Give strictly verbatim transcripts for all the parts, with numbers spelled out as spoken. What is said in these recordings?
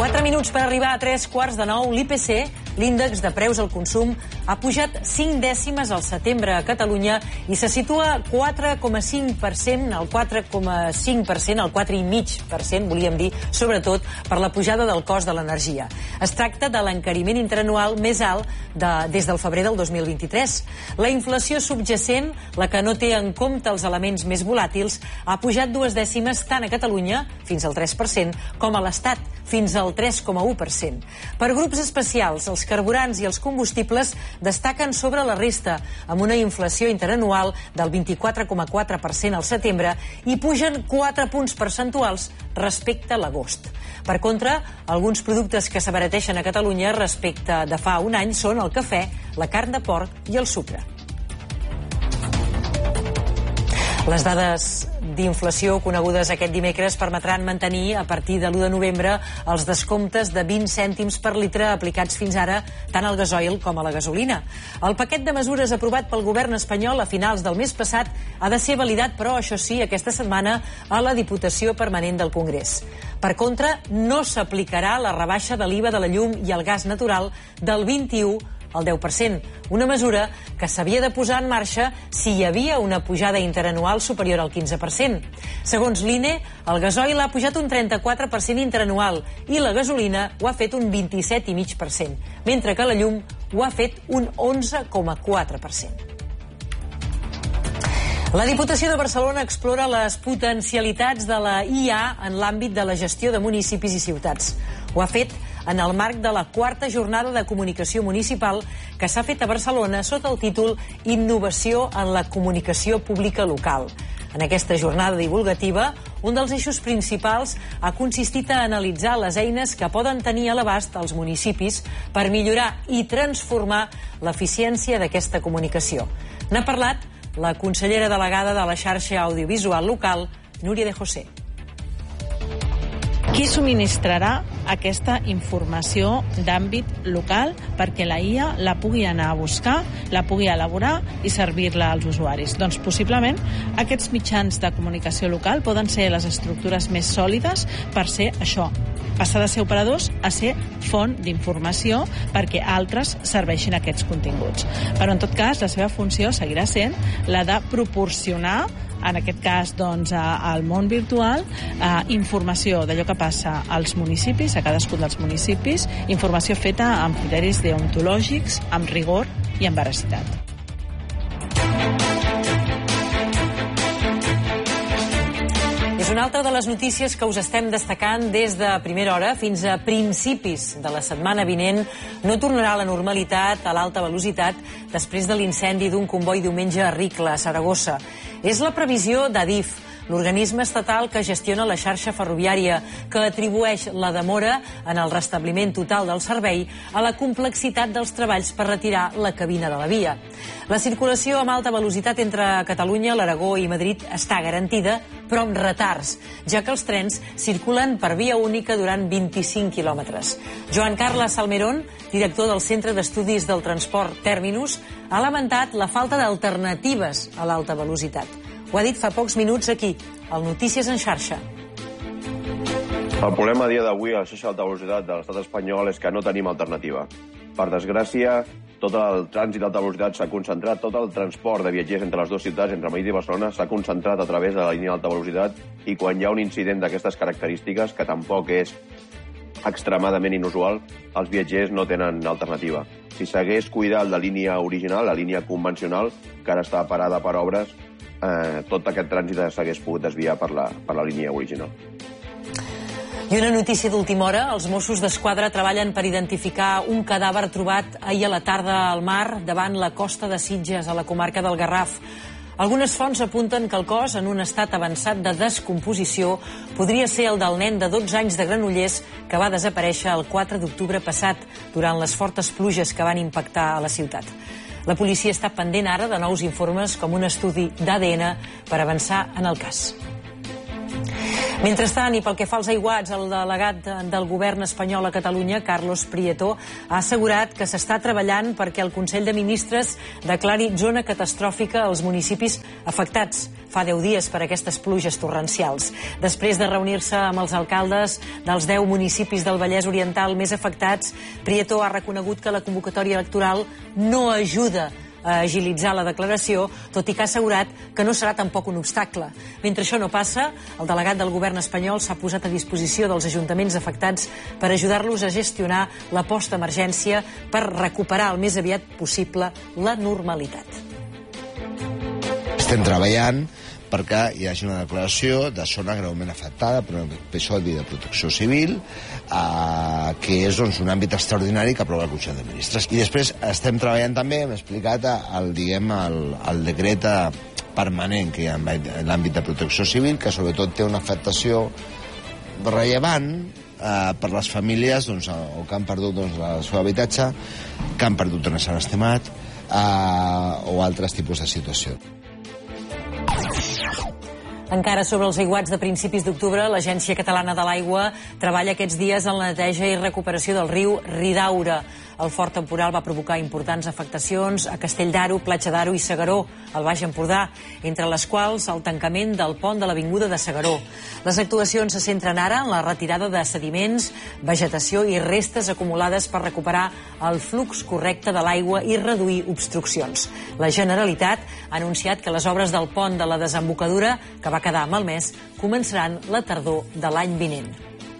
Quatre minuts per arribar a tres quarts de nou. L'I P C, l'índex de preus al consum, ha pujat cinc dècimes al setembre a Catalunya i se situa al quatre coma cinc per cent, al quatre coma cinc per cent, al quatre coma cinc per cent, volíem dir, sobretot per la pujada del cost de l'energia. Es tracta de l'encariment interanual més alt de, des del febrer del dos mil vint-i-tres. La inflació subjacent, la que no té en compte els elements més volàtils, ha pujat dues dècimes tant a Catalunya, fins al tres per cent, com a l'Estat, fins al tres coma u per cent. Per grups especials, els carburants i els combustibles destaquen sobre la resta, amb una inflació interanual del vint-i-quatre coma quatre per cent al setembre i pugen quatre punts percentuals respecte a l'agost. Per contra, alguns productes que s'abarateixen a Catalunya respecte de fa un any són el cafè, la carn de porc i el sucre. Les dades d'inflació conegudes aquest dimecres permetran mantenir a partir de l'u de novembre els descomptes de vint cèntims per litre aplicats fins ara tant al gasoil com a la gasolina. El paquet de mesures aprovat pel govern espanyol a finals del mes passat ha de ser validat, però, això sí, aquesta setmana a la Diputació Permanent del Congrés. Per contra, no s'aplicarà la rebaixa de l'I V A de la llum i el gas natural del vint-i-u al deu per cent, una mesura que s'havia de posar en marxa si hi havia una pujada interanual superior al quinze per cent. Segons l'I N E, el gasoil ha pujat un trenta-quatre per cent interanual i la gasolina ho ha fet un vint-i-set coma cinc per cent, mentre que la llum ho ha fet un onze coma quatre per cent. La Diputació de Barcelona explora les potencialitats de la I A en l'àmbit de la gestió de municipis i ciutats. Ho ha fet en el marc de la quarta jornada de comunicació municipal que s'ha fet a Barcelona sota el títol Innovació en la comunicació pública local. En aquesta jornada divulgativa, un dels eixos principals ha consistit a analitzar les eines que poden tenir a l'abast els municipis per millorar i transformar l'eficiència d'aquesta comunicació. N'ha parlat la consellera delegada de la xarxa audiovisual local, Núria de José. Qui subministrarà aquesta informació d'àmbit local perquè la I A la pugui anar a buscar, la pugui elaborar i servir-la als usuaris? Doncs possiblement aquests mitjans de comunicació local poden ser les estructures més sòlides per ser això, passar de ser operadors a ser font d'informació perquè altres serveixin aquests continguts. Però en tot cas la seva funció seguirà sent la de proporcionar, en aquest cas doncs, al món virtual, eh, informació d'allò que passa als municipis, a cadascun dels municipis, informació feta amb criteris deontològics, amb rigor i amb veracitat. És una altra de les notícies que us estem destacant des de primera hora fins a principis de la setmana vinent. No tornarà a la normalitat a l'alta velocitat després de l'incendi d'un comboi diumenge a Ricla, a Saragossa. És la previsió d'Adif, l'organisme estatal que gestiona la xarxa ferroviària, que atribueix la demora en el restabliment total del servei a la complexitat dels treballs per retirar la cabina de la via. La circulació amb alta velocitat entre Catalunya, l'Aragó i Madrid està garantida, però amb retards, ja que els trens circulen per via única durant vint-i-cinc quilòmetres. Joan Carles Salmerón, director del Centre d'Estudis del Transport Terminus, ha lamentat la falta d'alternatives a l'alta velocitat. Ho ha dit fa pocs minuts aquí, al Notícies en xarxa. El problema a dia d'avui a la xarxa d'alta velocitat de l'estat espanyol és que no tenim alternativa. Per desgràcia, tot el trànsit d'alta velocitat s'ha concentrat, tot el transport de viatgers entre les dues ciutats, entre Madrid i Barcelona, s'ha concentrat a través de la línia d'alta velocitat, i quan hi ha un incident d'aquestes característiques, que tampoc és extremadament inusual, els viatgers no tenen alternativa. Si s'hagués cuidat la línia original, la línia convencional, que ara està parada per obres, eh, tot aquest trànsit s'hagués pogut desviar per la, per la línia original. I una notícia d'última hora. Els Mossos d'Esquadra treballen per identificar un cadàver trobat ahir a la tarda al mar davant la costa de Sitges, a la comarca del Garraf. Algunes fonts apunten que el cos, en un estat avançat de descomposició, podria ser el del nen de dotze anys de Granollers que va desaparèixer el quatre d'octubre passat durant les fortes pluges que van impactar a la ciutat. La policia està pendent ara de nous informes com un estudi d'A D N per avançar en el cas. Mentrestant, i pel que fa als aiguats, el delegat del govern espanyol a Catalunya, Carlos Prieto, ha assegurat que s'està treballant perquè el Consell de Ministres declari zona catastròfica als municipis afectats fa deu dies per aquestes pluges torrencials. Després de reunir-se amb els alcaldes dels deu municipis del Vallès Oriental més afectats, Prieto ha reconegut que la convocatòria electoral no ajuda a agilitzar la declaració, tot i que ha assegurat que no serà tampoc un obstacle. Mentre això no passa, el delegat del govern espanyol s'ha posat a disposició dels ajuntaments afectats per ajudar-los a gestionar la postemergència per recuperar el més aviat possible la normalitat. Estem treballant perquè hi hagi una declaració de zona greument afectada per un episodi de protecció civil, eh, que és doncs, un àmbit extraordinari que aprova el Consell de Ministres. I després estem treballant també, hem explicat, el, diguem, el, el decret permanent que hi ha en l'àmbit de protecció civil, que sobretot té una afectació rellevant eh, per les famílies doncs, o que han perdut doncs, el seu habitatge, que han perdut un ésser estimat eh, o altres tipus de situació. Encara sobre els aiguats de principis d'octubre, l'Agència Catalana de l'Aigua treballa aquests dies en la neteja i recuperació del riu Ridaura. El fort temporal va provocar importants afectacions a Castell d'Aro, Platja d'Aro i Segaró, al Baix Empordà, entre les quals el tancament del pont de l'avinguda de Segaró. Les actuacions se centren ara en la retirada de sediments, vegetació i restes acumulades per recuperar el flux correcte de l'aigua i reduir obstruccions. La Generalitat ha anunciat que les obres del pont de la desembocadura, que va quedar malmès, començaran la tardor de l'any vinent.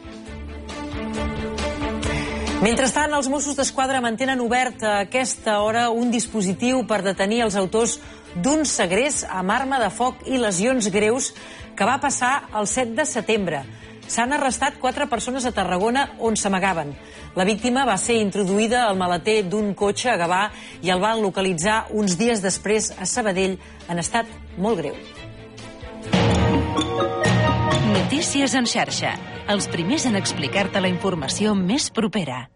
Mentrestant, els Mossos d'Esquadra mantenen obert a aquesta hora un dispositiu per detenir els autors d'un segrest amb arma de foc i lesions greus que va passar el set de setembre. S'han arrestat quatre persones a Tarragona on s'amagaven. La víctima va ser introduïda al maleter d'un cotxe a Gavà i el van localitzar uns dies després a Sabadell en estat molt greu. Notícies en xarxa. Els primers en explicar-te la informació més propera.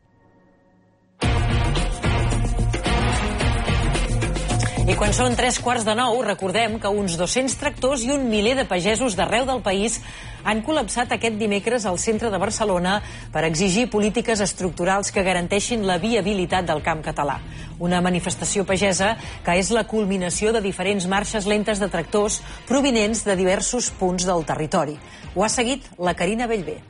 I quan són tres quarts de nou, recordem que uns dos-cents tractors i un miler de pagesos d'arreu del país han col·lapsat aquest dimecres al centre de Barcelona per exigir polítiques estructurals que garanteixin la viabilitat del camp català. Una manifestació pagesa que és la culminació de diferents marxes lentes de tractors provinents de diversos punts del territori. Ho ha seguit la Carina Bellver.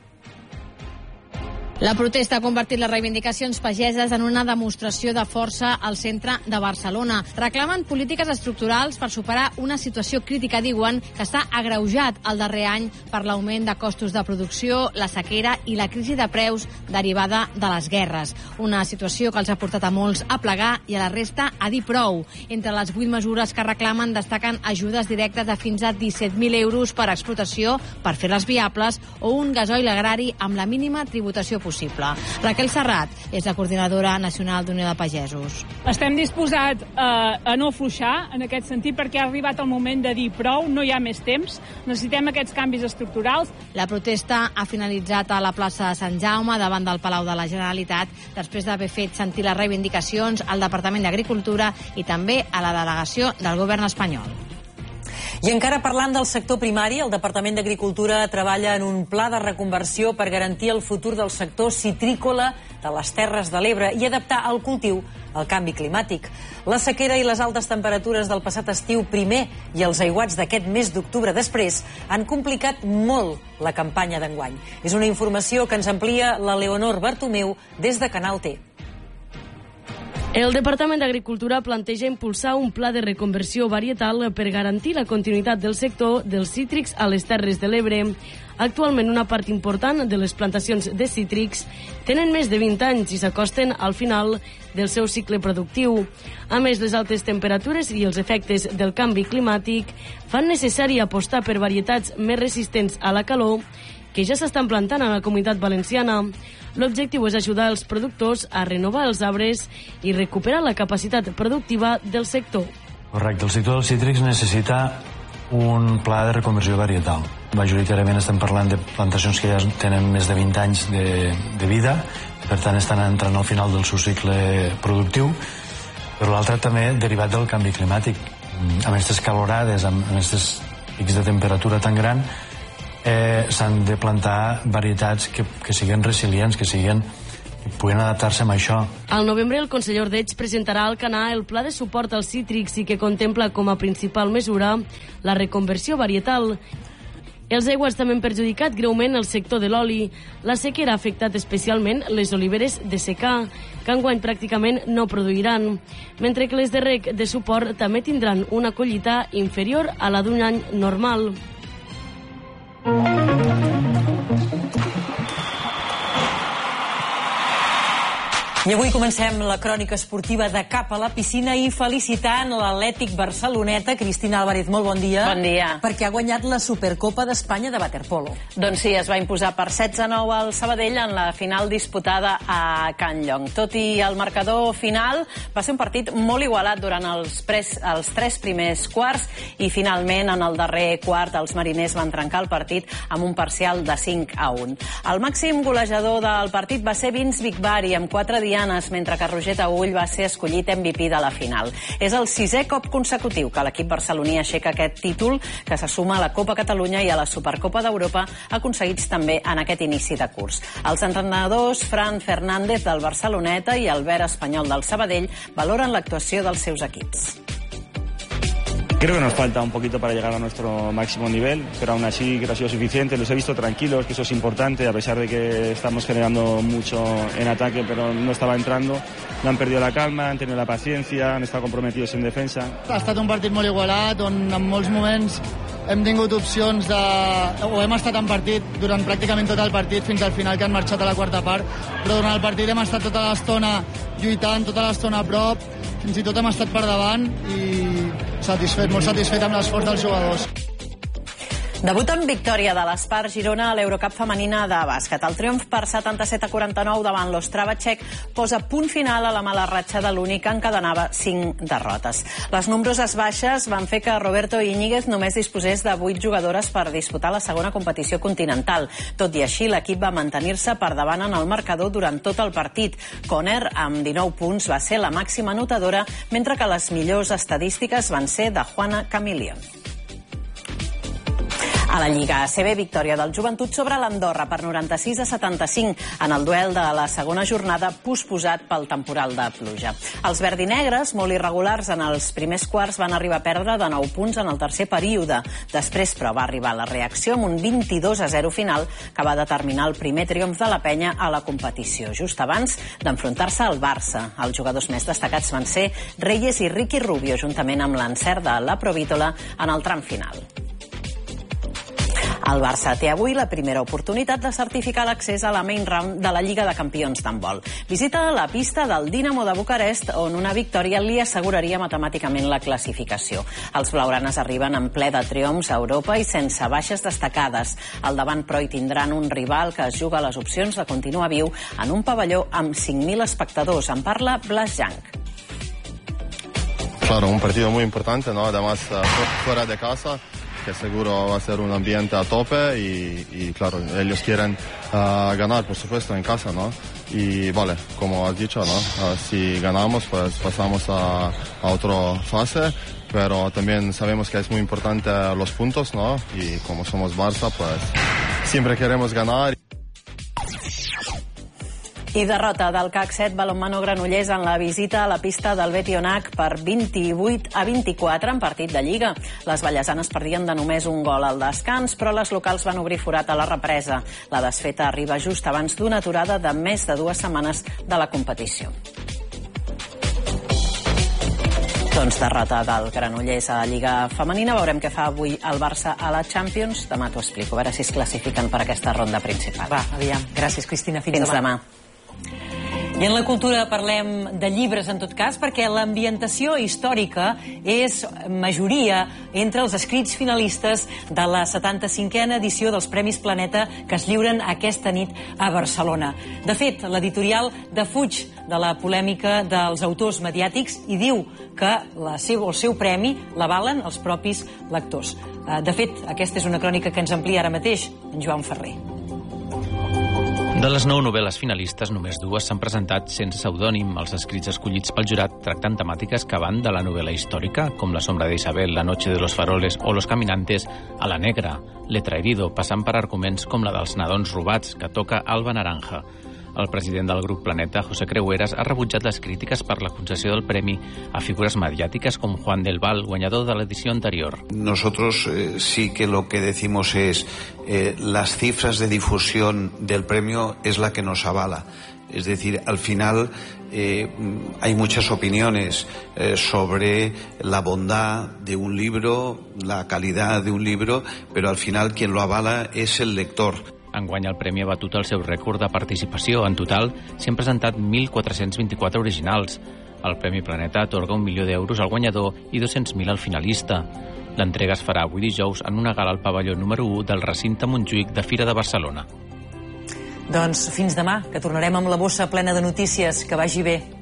La protesta ha convertit les reivindicacions pageses en una demostració de força al centre de Barcelona. Reclamen polítiques estructurals per superar una situació crítica, diuen, que està agreujat el darrer any per l'augment de costos de producció, la sequera i la crisi de preus derivada de les guerres. Una situació que els ha portat a molts a plegar i a la resta a dir prou. Entre les vuit mesures que reclamen destaquen ajudes directes de fins a disset mil euros per explotació per fer-les viables o un gasoil agrari amb la mínima tributació possible. possible. Raquel Serrat és la coordinadora nacional d'Unió de Pagesos. Estem disposats a, a no afluixar en aquest sentit perquè ha arribat el moment de dir prou, no hi ha més temps, necessitem aquests canvis estructurals. La protesta ha finalitzat a la plaça de Sant Jaume davant del Palau de la Generalitat després d'haver fet sentir les reivindicacions al Departament d'Agricultura i també a la delegació del govern espanyol. I encara parlant del sector primari, el Departament d'Agricultura treballa en un pla de reconversió per garantir el futur del sector citrícola de les Terres de l'Ebre i adaptar el cultiu al canvi climàtic. La sequera i les altes temperatures del passat estiu primer i els aiguats d'aquest mes d'octubre després han complicat molt la campanya d'enguany. És una informació que ens amplia la Leonor Bartomeu des de Canal T. El Departament d'Agricultura planteja impulsar un pla de reconversió varietal per garantir la continuïtat del sector dels cítrics a les Terres de l'Ebre. Actualment, una part important de les plantacions de cítrics tenen més de vint anys i s'acosten al final del seu cicle productiu. A més, les altes temperatures i els efectes del canvi climàtic fan necessari apostar per varietats més resistents a la calor que ja s'estan plantant a la Comunitat Valenciana. L'objectiu és ajudar els productors a renovar els arbres i recuperar la capacitat productiva del sector. Correcte, el sector dels cítrics necessita un pla de reconversió varietal. Majoritàriament estem parlant de plantacions que ja tenen més de vint anys de, de vida, per tant estan entrant al final del seu cicle productiu, però l'altre també derivat del canvi climàtic. Amb aquestes calorades, amb aquests pics de temperatura tan gran, s'han de plantar varietats que, que siguin resilients, que siguin que puguin adaptar-se a això. Al novembre, el conseller Ordeig presentarà al Canà el pla de suport als cítrics i que contempla com a principal mesura la reconversió varietal. Els aigües també han perjudicat greument el sector de l'oli. La sequera ha afectat especialment les oliveres de secà, que enguany pràcticament no produiran, mentre que les de reg de suport també tindran una collita inferior a la d'un any normal. I avui comencem la crònica esportiva de Cap a la piscina i felicitant l'Atlètic Barceloneta. Cristina Álvarez, molt bon dia. Bon dia. Perquè ha guanyat la Supercopa d'Espanya de waterpolo. Doncs sí, es va imposar per setze a nou al Sabadell en la final disputada a Can Llong. Tot i el marcador final, va ser un partit molt igualat durant els, pres, els tres primers quarts i finalment en el darrer quart els mariners van trencar el partit amb un parcial de cinc a un. El màxim golejador del partit va ser Vince Bigvari amb quatre dianes, mentre que Roger Taüll va ser escollit M V P de la final. És el sisè cop consecutiu que l'equip barceloní aixeca aquest títol, que se suma a la Copa Catalunya i a la Supercopa d'Europa, aconseguits també en aquest inici de curs. Els entrenadors Fran Fernández del Barceloneta i Albert Espanyol del Sabadell valoren l'actuació dels seus equips. Creo que nos falta un poquito para llegar a nuestro máximo nivel, pero aún así creo que ha sido suficiente. Los he visto tranquilos, que eso es importante, a pesar de que estamos generando mucho en ataque, pero no estaba entrando. No han perdido la calma, han tenido la paciencia, han estado comprometidos en defensa. Ha estat un partit molt igualat, on en molts moments hem tingut opcions de... o hem estat en partit durant pràcticament tot el partit fins al final, que han marxat a la quarta part, però durant el partit hem estat tota l'estona lluitant, tota l'estona a prop, fins i tot hem estat per davant i satisfet, molt satisfet amb l'esforç dels jugadors. Debut en victòria de l'Espar Girona a l'Eurocup femenina de bàsquet. El triomf per setanta-set a quaranta-nou davant l'Ostrava txec posa punt final a la mala ratxa de l'únic que encadenava cinc derrotes. Les nombroses baixes van fer que Roberto Íñiguez només disposés de vuit jugadores per disputar la segona competició continental. Tot i així, l'equip va mantenir-se per davant en el marcador durant tot el partit. Conner, amb dinou punts, va ser la màxima anotadora, mentre que les millors estadístiques van ser de Juana Camilion. A la Lliga A C B, victòria del Joventut sobre l'Andorra per noranta-sis a setanta-cinc en el duel de la segona jornada posposat pel temporal de pluja. Els verdinegres, molt irregulars en els primers quarts, van arribar a perdre de nou punts en el tercer període. Després, però, va arribar la reacció amb un vint-i-dos a zero final que va determinar el primer triomf de la penya a la competició, just abans d'enfrontar-se al Barça. Els jugadors més destacats van ser Reyes i Ricky Rubio, juntament amb l'encert de la Provítola en el tram final. El Barça té avui la primera oportunitat de certificar l'accés a la main round de la Lliga de Campions d'handbol. Visita la pista del Dinamo de Bucarest, on una victòria li asseguraria matemàticament la classificació. Els blaugranes arriben en ple de triomfs a Europa i sense baixes destacades. Al davant, però, hi tindran un rival que es juga les opcions de continuar viu en un pavelló amb cinc mil espectadors. En parla Blas Janc. Claro, un partido muy importante, ¿no? Además, uh, fuera de casa, que seguro va a ser un ambiente a tope y, y claro, ellos quieren uh, ganar, por supuesto, en casa, ¿no? Y vale, como has dicho, ¿no? Uh, si ganamos, pues pasamos a, a otra fase, pero también sabemos que es muy importante los puntos, ¿no? Y como somos Barça, pues siempre queremos ganar. I derrota del C A C set Balonmano Granollers en la visita a la pista del Betionac per vint-i-vuit a vint-i-quatre en partit de Lliga. Les ballesanes perdien de només un gol al descans, però les locals van obrir forat a la represa. La desfeta arriba just abans d'una aturada de més de dues setmanes de la competició. Doncs derrota del Granollers a la Lliga femenina. Veurem què fa avui el Barça a la Champions. Demà t'ho explico, a veure si es classifiquen per aquesta ronda principal. Va, aviam. Gràcies, Cristina. Fins, Fins demà. demà. I en la cultura parlem de llibres, en tot cas, perquè l'ambientació històrica és majoria entre els escrits finalistes de la setanta-cinquena edició dels Premis Planeta que es lliuren aquesta nit a Barcelona. De fet, l'editorial defuig de la polèmica dels autors mediàtics i diu que la seu, el seu premi l'avalen els propis lectors. De fet, aquesta és una crònica que ens amplia ara mateix en Joan Ferrer. De les nou novel·les finalistes, només dues s'han presentat sense pseudònim. Els escrits escollits pel jurat tracten temàtiques que van de la novel·la històrica, com La sombra de Isabel, La noche de los faroles o Los caminantes, a la negra, Letra herido, passant per arguments com la dels nadons robats, que toca Alba Naranja. El president del grup Planeta, José Creueras, ha rebutjat les crítiques per la concessió del premi a figures mediàtiques com Juan del Val, guanyador de l'edició anterior. Nosotros eh, sí que lo que decimos es eh, las cifras de difusión del premio es la que nos avala. Es decir, al final eh, hay muchas opiniones eh, sobre la bondad de un libro, la calidad de un libro, pero al final quien lo avala es el lector. Enguany el premi ha batut el seu rècord de participació. En total s'hi han presentat mil quatre-cents vint-i-quatre originals. El Premi Planeta atorga un milió d'euros al guanyador i dos-cents mil al finalista. L'entrega es farà avui dijous en una gala al pavelló número u del recinte Montjuïc de Fira de Barcelona. Doncs fins demà, que tornarem amb la bossa plena de notícies. Que vagi bé.